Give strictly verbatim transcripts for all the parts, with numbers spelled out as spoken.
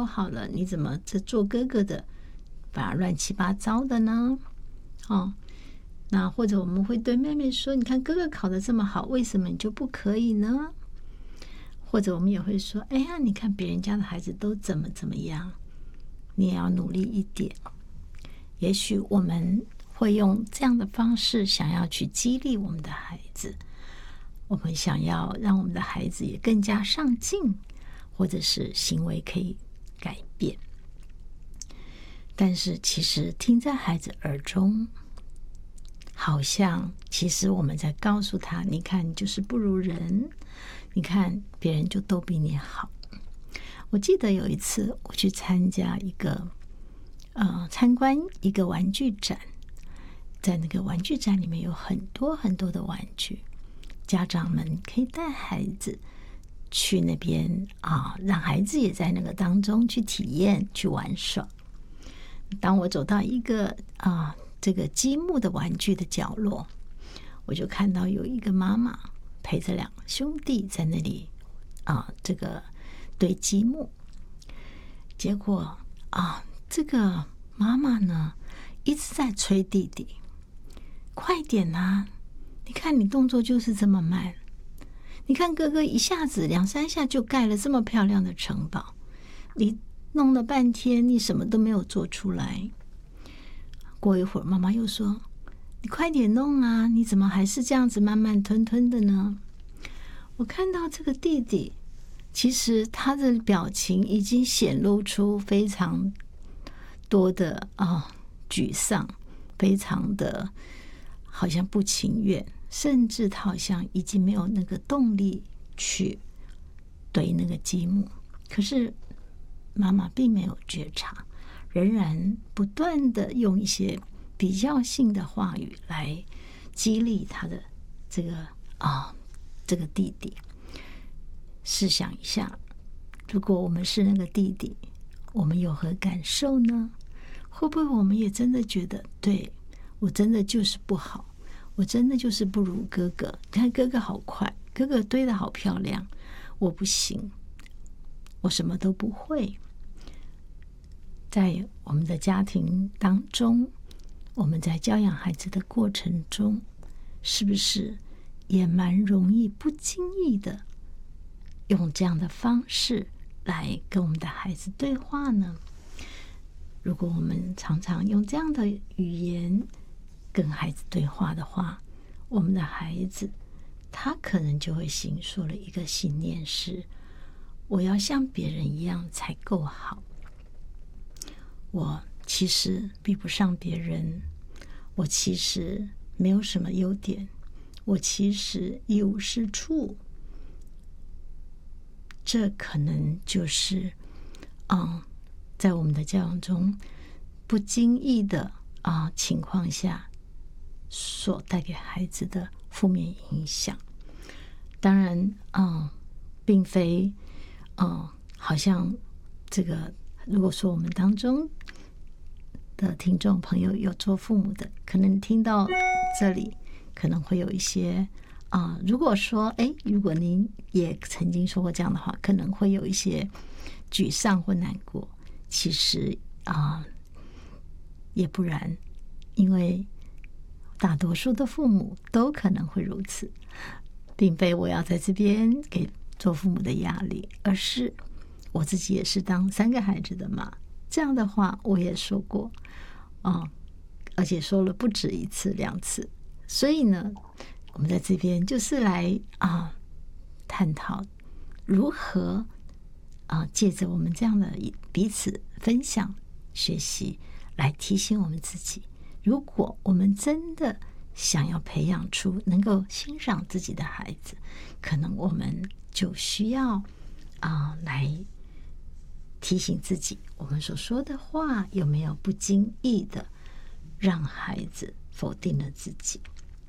好了，你怎么这做哥哥的反而乱七八糟的呢？哦，那或者我们会对妹妹说，你看哥哥考得这么好，为什么你就不可以呢？或者我们也会说，哎呀，你看别人家的孩子都怎么怎么样，你也要努力一点。也许我们会用这样的方式想要去激励我们的孩子，我们想要让我们的孩子也更加上进，或者是行为可以改变。但是其实听在孩子耳中，好像其实我们在告诉他，你看你就是不如人，你看别人就都比你好。我记得有一次我去参加一个呃参观一个玩具展，在那个玩具展里面有很多很多的玩具，家长们可以带孩子去那边啊，让孩子也在那个当中去体验去玩耍。当我走到一个啊这个积木的玩具的角落，我就看到有一个妈妈陪着两个兄弟在那里啊这个堆积木。结果啊这个妈妈呢一直在催弟弟，快点啊，你看你动作就是这么慢，你看哥哥一下子两三下就盖了这么漂亮的城堡，你弄了半天你什么都没有做出来。过一会儿妈妈又说，你快点弄啊，你怎么还是这样子慢慢吞吞的呢？我看到这个弟弟其实他的表情已经显露出非常多的啊沮丧，非常的好像不情愿，甚至他好像已经没有那个动力去堆那个积木。可是妈妈并没有觉察，仍然不断的用一些比较性的话语来激励他的这个啊这个弟弟。试想一下，如果我们是那个弟弟，我们有何感受呢？会不会我们也真的觉得，对，我真的就是不好，我真的就是不如哥哥，你看哥哥好快，哥哥堆得好漂亮，我不行，我什么都不会。在我们的家庭当中，我们在教养孩子的过程中，是不是也蛮容易不经意的用这样的方式来跟我们的孩子对话呢？如果我们常常用这样的语言跟孩子对话的话，我们的孩子他可能就会形塑了一个信念，是我要像别人一样才够好，我其实比不上别人，我其实没有什么优点，我其实一无是处。这可能就是嗯，在我们的教养中不经意的啊情况下所带给孩子的负面影响。当然嗯，并非嗯，好像这个如果说我们当中的听众朋友有做父母的，可能听到这里可能会有一些啊、呃，如果说哎，如果您也曾经说过这样的话，可能会有一些沮丧或难过。其实啊、呃，也不然，因为大多数的父母都可能会如此，并非我要在这边给做父母的压力，而是我自己也是当三个孩子的妈，这样的话我也说过啊、呃，而且说了不止一次两次。所以呢，我们在这边就是来啊、呃、探讨如何啊、呃、借着我们这样的彼此分享学习，来提醒我们自己，如果我们真的想要培养出能够欣赏自己的孩子，可能我们就需要啊、呃、来提醒自己，我们所说的话有没有不经意的让孩子否定了自己。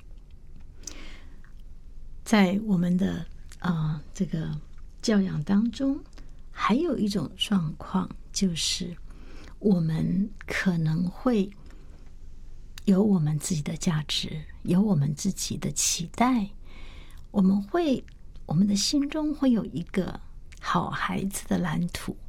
在我们的啊、呃、这个教养当中，还有一种状况，就是我们可能会有我们自己的价值，有我们自己的期待，我们会我们的心中会有一个好孩子的蓝图，